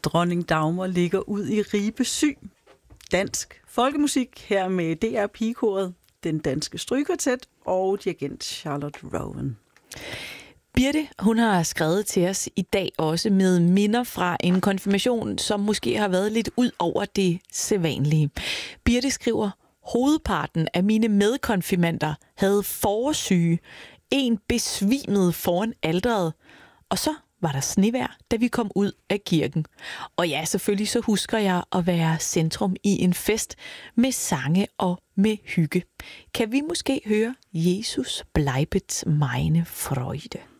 Dronning Dagmar ligger ud i Ribe syg. Dansk folkemusik her med DR Pigekoret, Den Danske Strygekvartet og dirigent Charlotte Rowan. Birte, hun har skrevet til os i dag også med minder fra en konfirmation, som måske har været lidt ud over det sædvanlige. Birte skriver: hovedparten af mine medkonfirmander havde forårssyge. En besvimede foran alteret, og så var der snevejr, da vi kom ud af kirken. Og ja, selvfølgelig så husker jeg at være centrum i en fest med sange og med hygge. Kan vi måske høre Jesus bleibet meine Freude?